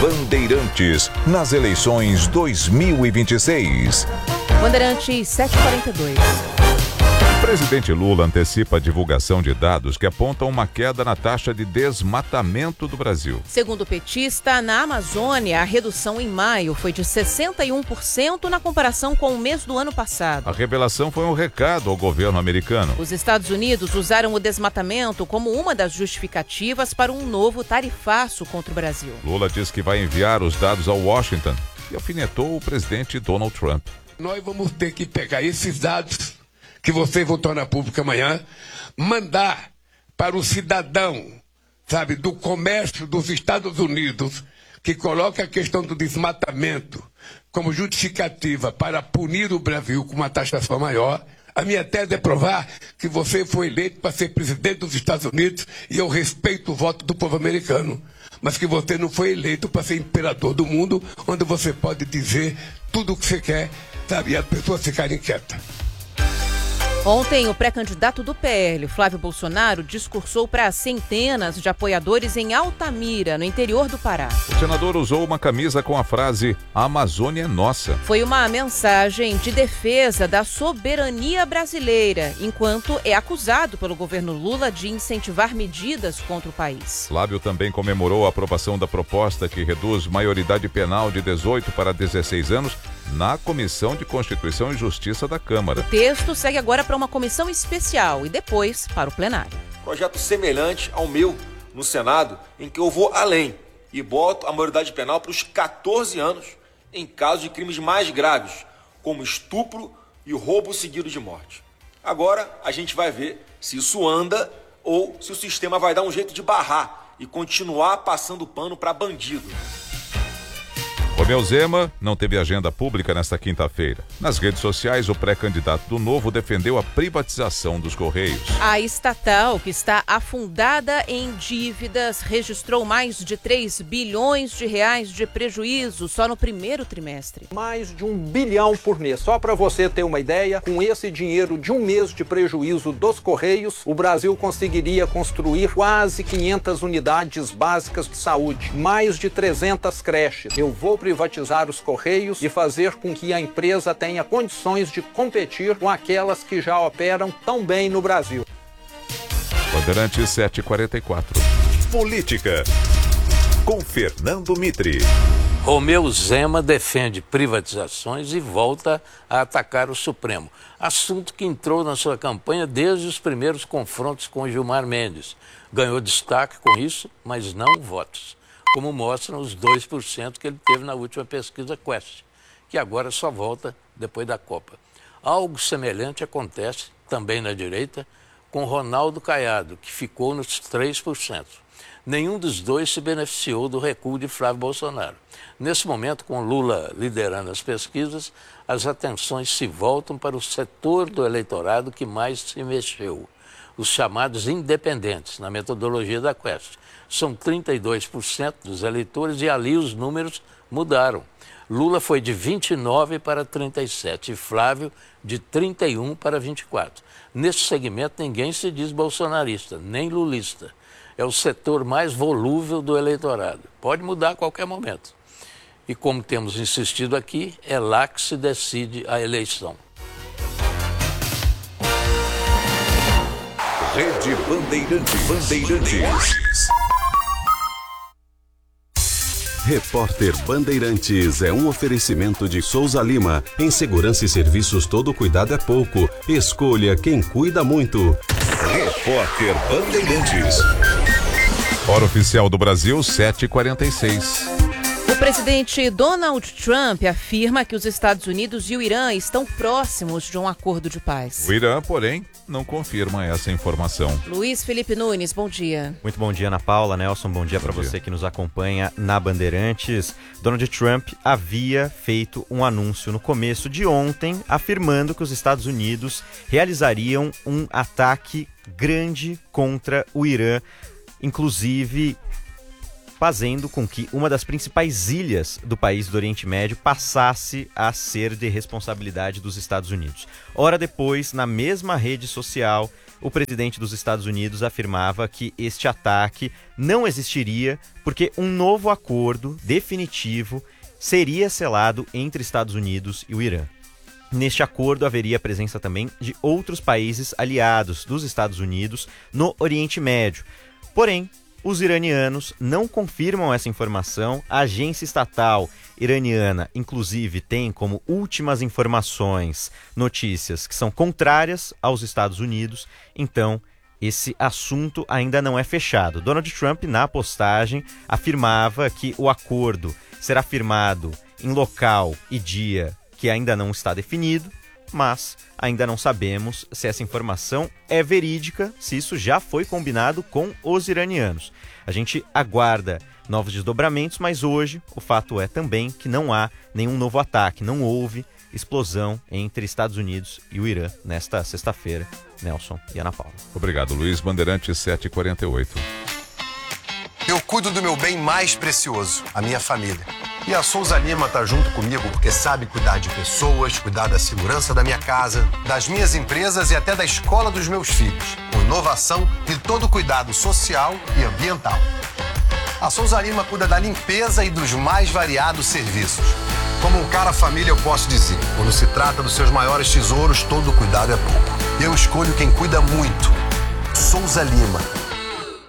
Bandeirantes nas eleições 2026. Bandeirantes 742. O presidente Lula antecipa a divulgação de dados que apontam uma queda na taxa de desmatamento do Brasil. Segundo o petista, na Amazônia, a redução em maio foi de 61% na comparação com o mês do ano passado. A revelação foi um recado ao governo americano. Os Estados Unidos usaram o desmatamento como uma das justificativas para um novo tarifaço contra o Brasil. Lula diz que vai enviar os dados a Washington e alfinetou o presidente Donald Trump. Nós vamos ter que pegar esses dados que vocês vão tornar público amanhã, mandar para o cidadão, sabe, do comércio dos Estados Unidos, que coloca a questão do desmatamento como justificativa para punir o Brasil com uma taxação maior. A minha tese é provar que você foi eleito para ser presidente dos Estados Unidos e eu respeito o voto do povo americano, mas que você não foi eleito para ser imperador do mundo, onde você pode dizer tudo o que você quer, sabe, e as pessoas ficarem quietas. Ontem, o pré-candidato do PL, Flávio Bolsonaro, discursou para centenas de apoiadores em Altamira, no interior do Pará. O senador usou uma camisa com a frase "A Amazônia é nossa". Foi uma mensagem de defesa da soberania brasileira, enquanto é acusado pelo governo Lula de incentivar medidas contra o país. Flávio também comemorou a aprovação da proposta que reduz maioridade penal de 18 para 16 anos na Comissão de Constituição e Justiça da Câmara. O texto segue agora para uma comissão especial e depois para o plenário. Projeto semelhante ao meu no Senado, em que eu vou além e boto a maioridade penal para os 14 anos em casos de crimes mais graves, como estupro e roubo seguido de morte. Agora a gente vai ver se isso anda ou se o sistema vai dar um jeito de barrar e continuar passando pano para bandido. Romeu Zema não teve agenda pública nesta quinta-feira. Nas redes sociais, o pré-candidato do Novo defendeu a privatização dos Correios. A estatal, que está afundada em dívidas, registrou mais de 3 bilhões de reais de prejuízo só no primeiro trimestre. Mais de 1 bilhão por mês. Só para você ter uma ideia, com esse dinheiro de um mês de prejuízo dos Correios, o Brasil conseguiria construir quase 500 unidades básicas de saúde, mais de 300 creches. Eu vou privatizar os Correios e fazer com que a empresa tenha condições de competir com aquelas que já operam tão bem no Brasil. Bandeirantes 744. Política, com Fernando Mitre. Romeu Zema defende privatizações e volta a atacar o Supremo. Assunto que entrou na sua campanha desde os primeiros confrontos com Gilmar Mendes. Ganhou destaque com isso, mas não votos, como mostram os 2% que ele teve na última pesquisa Quest, que agora só volta depois da Copa. Algo semelhante acontece também na direita com Ronaldo Caiado, que ficou nos 3%. Nenhum dos dois se beneficiou do recuo de Flávio Bolsonaro. Nesse momento, com Lula liderando as pesquisas, as atenções se voltam para o setor do eleitorado que mais se mexeu, os chamados independentes, na metodologia da Quest. São 32% dos eleitores e ali os números mudaram. Lula foi de 29 para 37 e Flávio de 31 para 24. Nesse segmento ninguém se diz bolsonarista, nem lulista. É o setor mais volúvel do eleitorado. Pode mudar a qualquer momento. E como temos insistido aqui, é lá que se decide a eleição. Rede Bandeirantes. Repórter Bandeirantes é um oferecimento de Souza Lima. Em segurança e serviços, todo cuidado é pouco. Escolha quem cuida muito. Repórter Bandeirantes. Hora oficial do Brasil, 7h46. O presidente Donald Trump afirma que os Estados Unidos e o Irã estão próximos de um acordo de paz. O Irã, porém, não confirma essa informação. Luiz Felipe Nunes, bom dia. Muito bom dia, Ana Paula, Nelson, bom dia para você que nos acompanha na Bandeirantes. Donald Trump havia feito um anúncio no começo de ontem, afirmando que os Estados Unidos realizariam um ataque grande contra o Irã, inclusive fazendo com que uma das principais ilhas do país do Oriente Médio passasse a ser de responsabilidade dos Estados Unidos. Hora depois, na mesma rede social, o presidente dos Estados Unidos afirmava que este ataque não existiria porque um novo acordo definitivo seria selado entre Estados Unidos e o Irã. Neste acordo haveria a presença também de outros países aliados dos Estados Unidos no Oriente Médio. Porém, os iranianos não confirmam essa informação. A agência estatal iraniana, inclusive, tem como últimas informações notícias que são contrárias aos Estados Unidos. Então, esse assunto ainda não é fechado. Donald Trump, na postagem, afirmava que o acordo será firmado em local e dia que ainda não está definido, mas ainda não sabemos se essa informação é verídica, se isso já foi combinado com os iranianos. A gente aguarda novos desdobramentos, mas hoje o fato é também que não há nenhum novo ataque, não houve explosão entre Estados Unidos e o Irã nesta sexta-feira. Nelson e Ana Paula. Obrigado, Luiz. Bandeirantes 7h48. Eu cuido do meu bem mais precioso, a minha família. E a Souza Lima tá junto comigo porque sabe cuidar de pessoas, cuidar da segurança da minha casa, das minhas empresas e até da escola dos meus filhos, com inovação e todo cuidado social e ambiental. A Souza Lima cuida da limpeza e dos mais variados serviços. Como um cara família, eu posso dizer, quando se trata dos seus maiores tesouros, todo cuidado é pouco. Eu escolho quem cuida muito. Souza Lima.